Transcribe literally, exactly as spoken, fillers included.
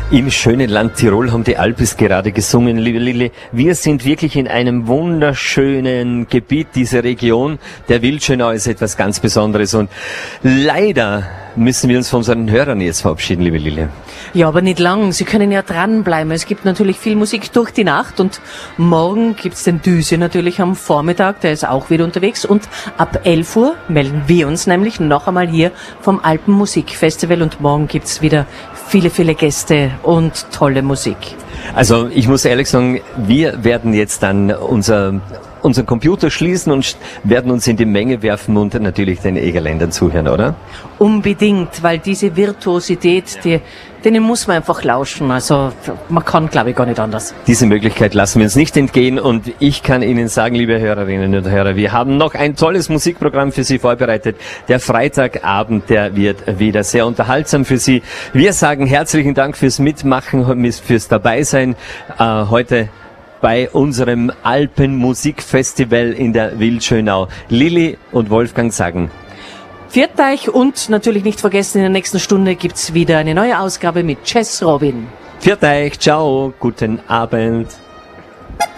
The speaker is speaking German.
Im schönen Land Tirol haben die Alpes gerade gesungen, liebe Lilli. Wir sind wirklich in einem wunderschönen Gebiet, diese Region. Der Wildschönau ist etwas ganz Besonderes und leider müssen wir uns von unseren Hörern jetzt verabschieden, liebe Lilli. Ja, aber nicht lang. Sie können ja dranbleiben. Es gibt natürlich viel Musik durch die Nacht und morgen gibt's den Düse natürlich am Vormittag. Der ist auch wieder unterwegs und ab elf Uhr melden wir uns nämlich noch einmal hier vom Alpenmusikfestival und morgen gibt's wieder viele, viele Gäste und tolle Musik. Also ich muss ehrlich sagen, wir werden jetzt dann unser unseren Computer schließen und werden uns in die Menge werfen und natürlich den Egerländern zuhören, oder? Unbedingt, weil diese Virtuosität, die, denen muss man einfach lauschen. Also man kann, glaube ich, gar nicht anders. Diese Möglichkeit lassen wir uns nicht entgehen und ich kann Ihnen sagen, liebe Hörerinnen und Hörer, wir haben noch ein tolles Musikprogramm für Sie vorbereitet. Der Freitagabend, der wird wieder sehr unterhaltsam für Sie. Wir sagen herzlichen Dank fürs Mitmachen, fürs Dabeisein äh, heute bei unserem Alpenmusikfestival in der Wildschönau. Lilli und Wolfgang sagen Viert euch und natürlich nicht vergessen, in der nächsten Stunde gibt's wieder eine neue Ausgabe mit Jazz Robin. Viert euch, ciao, guten Abend.